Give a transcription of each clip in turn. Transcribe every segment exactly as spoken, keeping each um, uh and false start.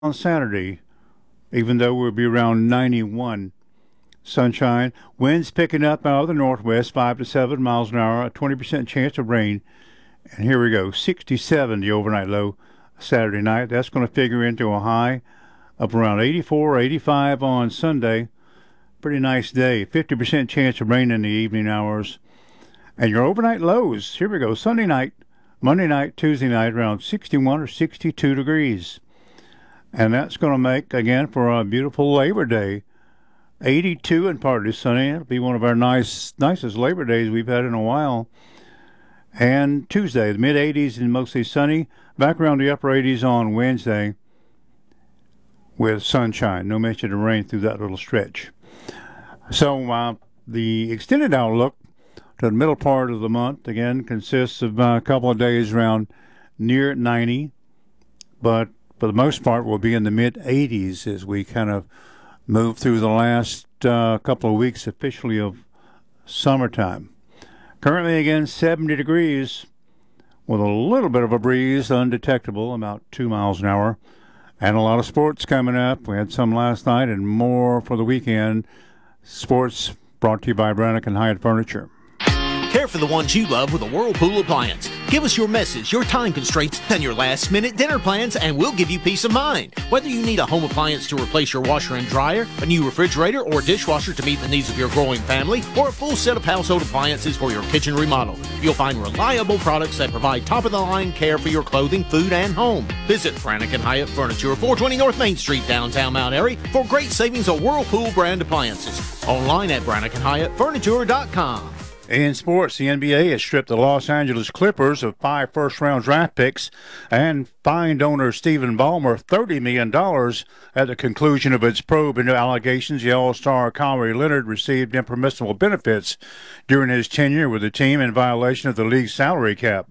on Saturday, even though we'll be around ninety-one. Sunshine. Winds picking up out of the northwest, five to seven miles an hour, a twenty percent chance of rain. And here we go, sixty-seven the overnight low Saturday night. That's going to figure into a high of around eighty-four, eighty-five on Sunday. Pretty nice day. fifty percent chance of rain in the evening hours. And your overnight lows, here we go, Sunday night, Monday night, Tuesday night, around sixty-one or sixty-two degrees. And that's going to make, again, for a beautiful Labor Day, eighty-two and partly sunny. It'll be one of our nice, nicest Labor Days we've had in a while. And Tuesday, the mid-eighties and mostly sunny. Back around the upper eighties on Wednesday with sunshine. No mention of rain through that little stretch. So uh, the extended outlook to the middle part of the month, again, consists of uh, a couple of days around near ninety. But for the most part, we'll be in the mid-eighties as we kind of move through the last uh, couple of weeks officially of summertime. Currently, again, seventy degrees with a little bit of a breeze, undetectable, about two miles an hour. And a lot of sports coming up. We had some last night and more for the weekend. Sports brought to you by Brannigan Hyatt Furniture. Care for the ones you love with a Whirlpool appliance. Give us your message, your time constraints, and your last-minute dinner plans, and we'll give you peace of mind. Whether you need a home appliance to replace your washer and dryer, a new refrigerator or dishwasher to meet the needs of your growing family, or a full set of household appliances for your kitchen remodel, you'll find reliable products that provide top-of-the-line care for your clothing, food, and home. Visit Brannigan Hyatt Furniture, four twenty North Main Street, downtown Mount Airy, for great savings on Whirlpool brand appliances. Online at Brannigan Hyatt Furniture dot com. In sports, the N B A has stripped the Los Angeles Clippers of five first-round draft picks and fined owner Stephen Ballmer thirty million dollars at the conclusion of its probe into allegations the All-Star Kawhi Leonard received impermissible benefits during his tenure with the team in violation of the league's salary cap.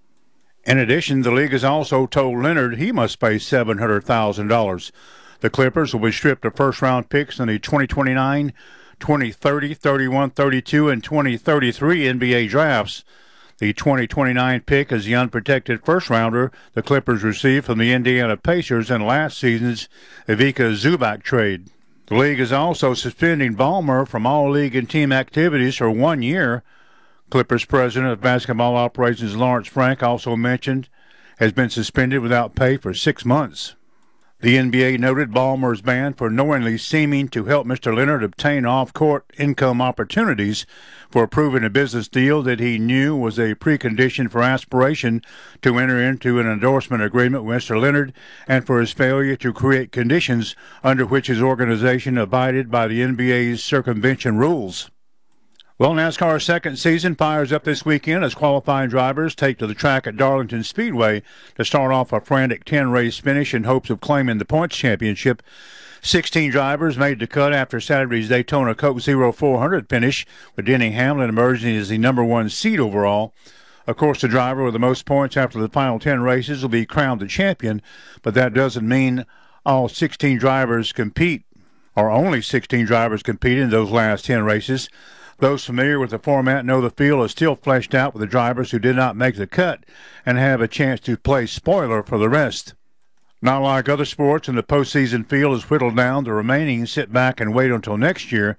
In addition, the league has also told Leonard he must pay seven hundred thousand dollars. The Clippers will be stripped of first-round picks in the twenty twenty-nine, twenty thirty, thirty-one, thirty-two, and twenty thirty-three N B A drafts. The twenty twenty-nine pick is the unprotected first-rounder the Clippers received from the Indiana Pacers in last season's Ivica Zubac trade. The league is also suspending Ballmer from all league and team activities for one year. Clippers president of basketball operations Lawrence Frank also mentioned has been suspended without pay for six months. The N B A noted Ballmer's ban for knowingly seeming to help Mister Leonard obtain off-court income opportunities for approving a business deal that he knew was a precondition for aspiration to enter into an endorsement agreement with Mister Leonard, and for his failure to create conditions under which his organization abided by the N B A's circumvention rules. Well, NASCAR's second season fires up this weekend as qualifying drivers take to the track at Darlington Speedway to start off a frantic ten-race finish in hopes of claiming the points championship. sixteen drivers made the cut after Saturday's Daytona Coke Zero four hundred finish, with Denny Hamlin emerging as the number one seed overall. Of course, the driver with the most points after the final ten races will be crowned the champion, but that doesn't mean all sixteen drivers compete, or only sixteen drivers compete in those last ten races. Those familiar with the format know the field is still fleshed out with the drivers who did not make the cut and have a chance to play spoiler for the rest. Not like other sports, and the postseason field is whittled down, the remaining sit back and wait until next year.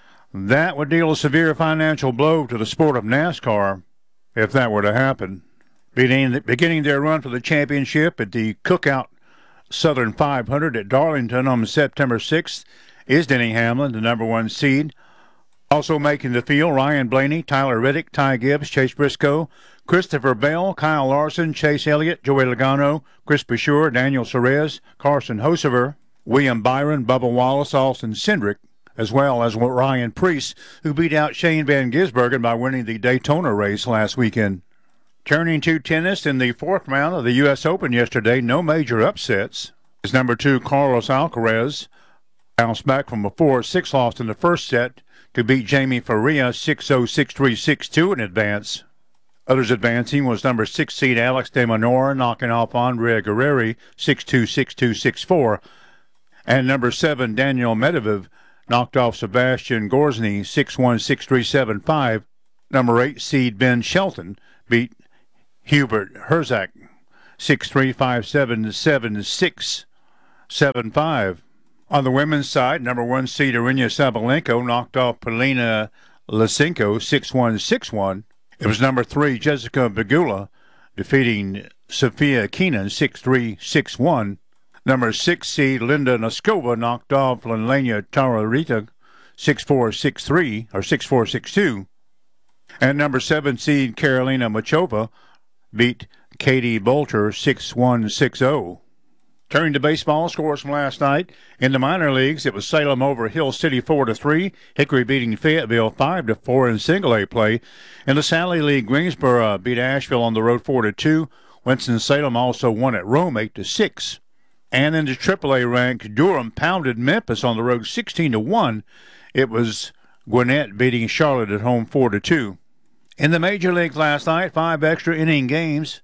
That would deal a severe financial blow to the sport of NASCAR if that were to happen. Beginning, beginning their run for the championship at the Cookout Southern five hundred at Darlington on September sixth is Denny Hamlin, the number one seed. Also making the field, Ryan Blaney, Tyler Reddick, Ty Gibbs, Chase Briscoe, Christopher Bell, Kyle Larson, Chase Elliott, Joey Logano, Chris Bashur, Daniel Suarez, Carson Hocevar, William Byron, Bubba Wallace, Austin Cindric, as well as Ryan Preece, who beat out Shane Van Gisbergen by winning the Daytona race last weekend. Turning to tennis, in the fourth round of the U S Open yesterday, no major upsets. As number two Carlos Alcaraz bounced back from a four six loss in the first set to beat Jamie Faria six oh, six three, six two in advance. Others advancing was number six seed Alex de Minaur knocking off Andrea Guerreri six two, six two, six four, and number seven Daniel Medvedev knocked off Sebastian Gorzny six one, six three, seven five. Number eight seed Ben Shelton beat Hubert Herzog six three, five seven, seven six. seven five. On the women's side, number one seed Aryna Sabalenka knocked off Polina Lysenko six one, six one. It was number three Jessica Pegula defeating Sofia Kenin six three, six one. Number six seed Linda Noskova knocked off Lenlena Tararita six four, six three, or six four, six two. And number seven seed Karolina Muchova beat Katie Bolter six one, six zero. Turning to baseball, scores from last night. In the minor leagues, it was Salem over Hill City four to three, Hickory beating Fayetteville five to four in single-A play. In the Sally League, Greensboro beat Asheville on the road four to two. Winston-Salem also won at Rome eight to six. And in the triple A rank, Durham pounded Memphis on the road sixteen to one. It was Gwinnett beating Charlotte at home four to two. In the major leagues last night, five extra inning games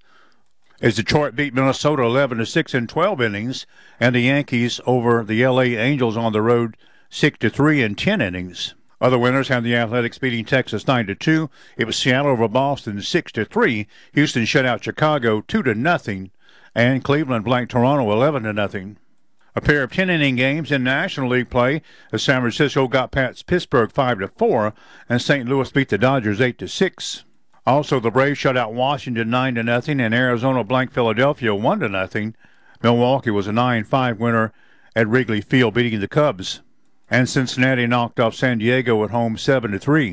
as Detroit beat Minnesota eleven to six in twelve innings, and the Yankees over the L A Angels on the road six to three in ten innings. Other winners had the Athletics beating Texas nine to two. It was Seattle over Boston six to three. Houston shut out Chicago two to nothing, and Cleveland blanked Toronto eleven to nothing. A pair of ten-inning games in National League play as San Francisco got past Pittsburgh five to four, and Saint Louis beat the Dodgers eight to six. Also, the Braves shut out Washington nine to nothing, and Arizona blanked Philadelphia one to nothing. Milwaukee was a nine five winner at Wrigley Field, beating the Cubs. And Cincinnati knocked off San Diego at home seven to three.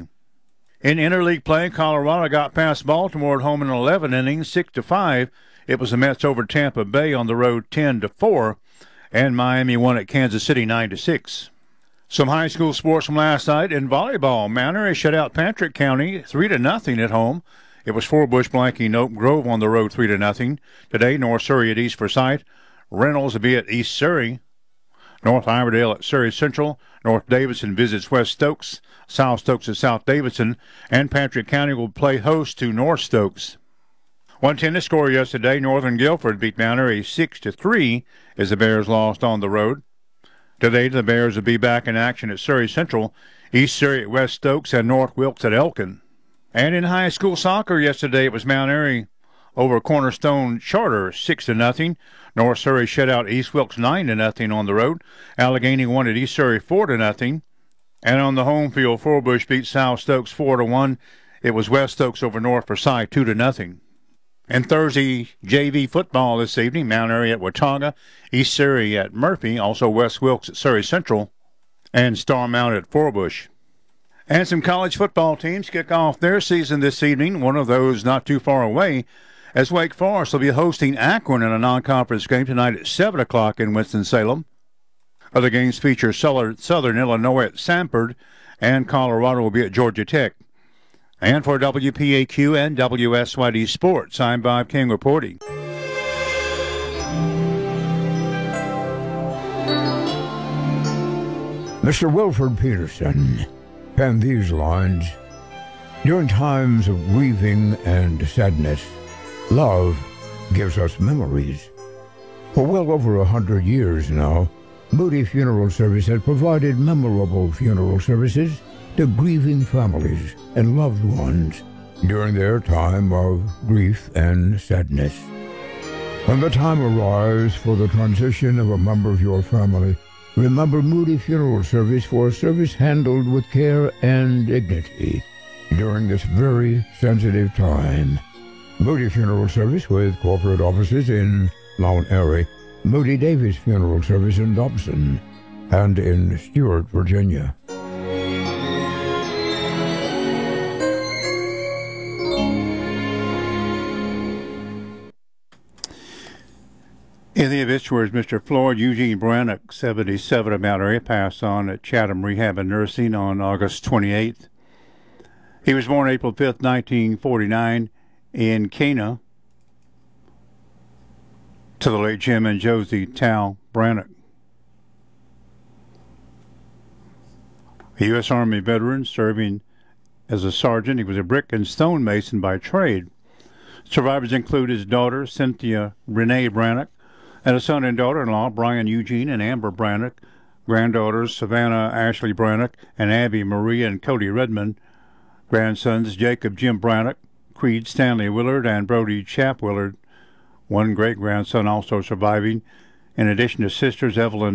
In interleague play, Colorado got past Baltimore at home in eleven innings, six to five. It was the Mets over Tampa Bay on the road ten to four, and Miami won at Kansas City nine to six. Some high school sports from last night. In volleyball, Mount Airy shut out Patrick County three to nothing at home. It was Forbush blanking Oak Grove on the road three to nothing. Today, North Surrey at East Forsyth. Reynolds will be at East Surrey. North Iverdale at Surrey Central. North Davidson visits West Stokes. South Stokes at South Davidson. And Patrick County will play host to North Stokes. One tennis score yesterday. Northern Guilford beat Mount Airy six to three as the Bears lost on the road. Today, the Bears will be back in action at Surrey Central, East Surrey at West Stokes, and North Wilkes at Elkin. And in high school soccer yesterday, it was Mount Airy over Cornerstone Charter six to nothing. North Surrey shut out East Wilkes nine to nothing on the road. Allegheny won at East Surrey four to nothing. And on the home field, Forbush beat South Stokes four to one. It was West Stokes over North Forsyth two to nothing. And Thursday J V football this evening, Mount Airy at Watauga, East Surrey at Murphy, also West Wilkes at Surrey Central, and Starmount at Forbush. And some college football teams kick off their season this evening, one of those not too far away, as Wake Forest will be hosting Akron in a non-conference game tonight at seven o'clock in Winston-Salem. Other games feature Southern Illinois at Samford, and Colorado will be at Georgia Tech. And for W P A Q and W S Y D Sports, I'm Bob King reporting. Mister Wilford Peterson penned these lines. During times of grieving and sadness, love gives us memories. For well over a hundred years now, Moody Funeral Service has provided memorable funeral services to grieving families and loved ones during their time of grief and sadness. When the time arrives for the transition of a member of your family, remember Moody Funeral Service for a service handled with care and dignity during this very sensitive time. Moody Funeral Service with corporate offices in Mount Airy, Moody Davis Funeral Service in Dobson, and in Stuart, Virginia. In the obituaries, Mister Floyd Eugene Brannock, seventy-seven, of Mount Airy, passed on at Chatham Rehab and Nursing on August twenty-eighth. He was born April fifth, nineteen forty-nine, in Cana, to the late Jim and Josie Tal Brannock. A U S Army veteran serving as a sergeant, he was a brick and stone mason by trade. Survivors include his daughter, Cynthia Renee Brannock, and a son and daughter-in-law, Brian Eugene and Amber Brannock, granddaughters, Savannah Ashley Brannock, and Abby Maria and Cody Redmond, grandsons, Jacob Jim Brannock, Creed Stanley Willard, and Brody Chap Willard. One great-grandson also surviving In addition to sisters Evelyn